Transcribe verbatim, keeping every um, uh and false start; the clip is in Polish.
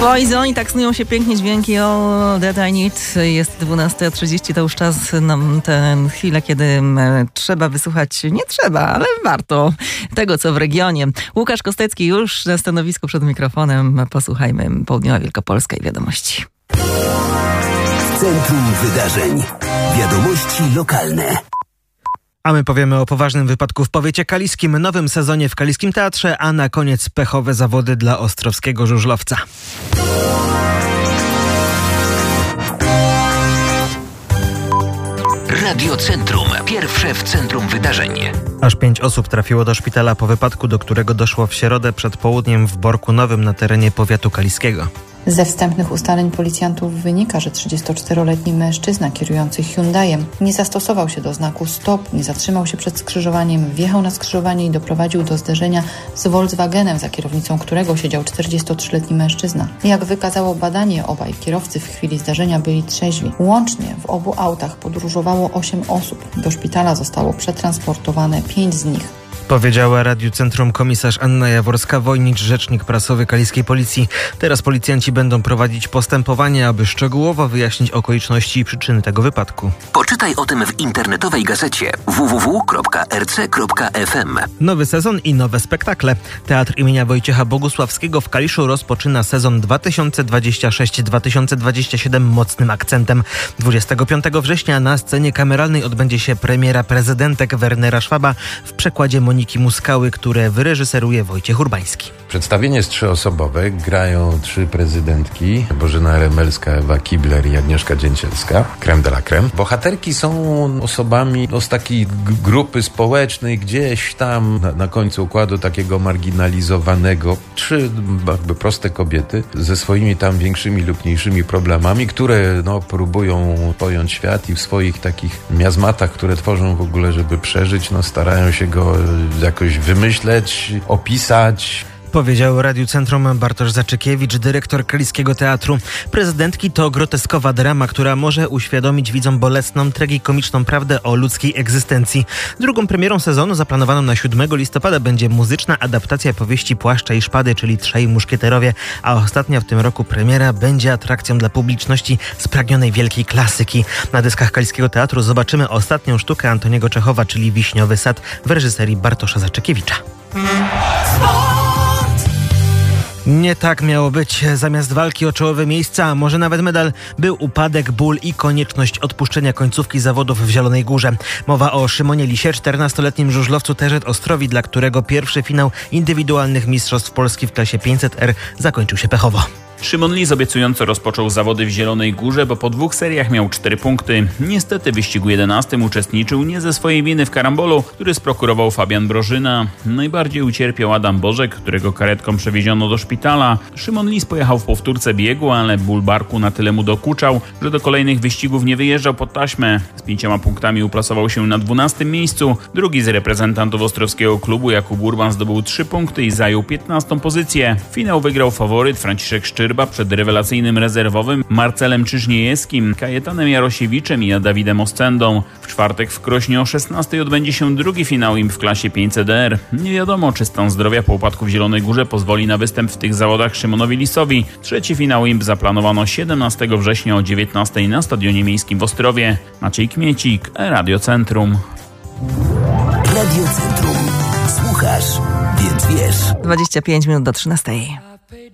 Poison i tak snują się pięknie dźwięki o That I Need. Jest dwunasta trzydzieści, to już czas na tę chwilę, kiedy trzeba wysłuchać, nie trzeba, ale warto tego, co w regionie. Łukasz Kostecki już na stanowisku przed mikrofonem. Posłuchajmy Południowa Wielkopolska i wiadomości. W centrum wydarzeń. Wiadomości lokalne. A my powiemy o poważnym wypadku w powiecie kaliskim, nowym sezonie w Kaliskim Teatrze, a na koniec pechowe zawody dla ostrowskiego żużlowca. Radio Centrum. Pierwsze w centrum wydarzeń. Aż pięć osób trafiło do szpitala po wypadku, do którego doszło w środę przed południem w Borku Nowym na terenie powiatu kaliskiego. Ze wstępnych ustaleń policjantów wynika, że trzydziestoczteroletni mężczyzna kierujący Hyundaiem nie zastosował się do znaku stop, nie zatrzymał się przed skrzyżowaniem, wjechał na skrzyżowanie i doprowadził do zderzenia z Volkswagenem, za kierownicą którego siedział czterdziestotrzyletni mężczyzna. Jak wykazało badanie, obaj kierowcy w chwili zdarzenia byli trzeźwi. Łącznie w obu autach podróżowało osiem osób. Do szpitala zostało przetransportowane pięć z nich. Powiedziała Radiu Centrum komisarz Anna Jaworska-Wojnicz, rzecznik prasowy kaliskiej policji. Teraz policjanci będą prowadzić postępowanie, aby szczegółowo wyjaśnić okoliczności i przyczyny tego wypadku. Poczytaj o tym w internetowej gazecie w w w kropka r c kropka f m. Nowy sezon i nowe spektakle. Teatr imienia Wojciecha Bogusławskiego w Kaliszu rozpoczyna sezon dwa tysiące dwudziesty szósty dwa tysiące dwudziesty siódmy mocnym akcentem. dwudziestego piątego września na scenie kameralnej odbędzie się premiera Prezydentek Wernera Szwaba w przekładzie Moniki Muskały, które wyreżyseruje Wojciech Urbański. Przedstawienie jest trzyosobowe. Grają trzy prezydentki. Bożena Remelska, Ewa Kibler i Agnieszka Dzięcielska. Creme de la creme. Bohaterki są osobami no, z takiej g- grupy społecznej, gdzieś tam na, na końcu układu takiego marginalizowanego. Trzy jakby proste kobiety ze swoimi tam większymi lub mniejszymi problemami, które no, próbują pojąć świat i w swoich takich miazmatach, które tworzą w ogóle, żeby przeżyć, no starają się go jakoś wymyśleć, opisać. Powiedział Radiu Centrum Bartosz Zaczykiewicz, dyrektor Kaliskiego Teatru. Prezydentki to groteskowa drama, która może uświadomić widzom bolesną, tragikomiczną prawdę o ludzkiej egzystencji. Drugą premierą sezonu, zaplanowaną na siódmego listopada, będzie muzyczna adaptacja powieści Płaszcza i Szpady, czyli Trzej Muszkieterowie, a ostatnia w tym roku premiera będzie atrakcją dla publiczności spragnionej wielkiej klasyki. Na deskach Kaliskiego Teatru zobaczymy ostatnią sztukę Antoniego Czechowa, czyli Wiśniowy Sad w reżyserii Bartosza Zaczykiewicza. Nie tak miało być. Zamiast walki o czołowe miejsca, a może nawet medal, był upadek, ból i konieczność odpuszczenia końcówki zawodów w Zielonej Górze. Mowa o Szymonie Lisie, czternastoletnim żużlowcu T Z Ostrowi, dla którego pierwszy finał indywidualnych mistrzostw Polski w klasie pięćset R zakończył się pechowo. Szymon Lis obiecująco rozpoczął zawody w Zielonej Górze, bo po dwóch seriach miał cztery punkty. Niestety w wyścigu jedenastym uczestniczył nie ze swojej winy w karambolu, który sprokurował Fabian Brożyna. Najbardziej ucierpiał Adam Bożek, którego karetką przewieziono do szpitala. Szymon Lis pojechał w powtórce biegu, ale ból barku na tyle mu dokuczał, że do kolejnych wyścigów nie wyjeżdżał pod taśmę. Z pięcioma punktami uplasował się na dwunastym miejscu. Drugi z reprezentantów ostrowskiego klubu, Jakub Urban, zdobył trzy punkty i zajął piętnastą pozycję. Finał wygrał faworyt Franciszek Szczyr przed rewelacyjnym rezerwowym Marcelem Czyżniejewskim, Kajetanem Jarosiewiczem i Dawidem Oscendą. W czwartek w Krośnie o szesnastej odbędzie się drugi finał im w klasie pięćset R. Nie wiadomo, czy stan zdrowia po upadku w Zielonej Górze pozwoli na występ w tych zawodach Szymonowi Lisowi. Trzeci finał im zaplanowano siedemnastego września o dziewiętnastej na Stadionie Miejskim w Ostrowie. Maciej Kmiecik, Radio Centrum. Radio Centrum. Słuchasz, więc wiesz. dwadzieścia pięć minut do trzynastej.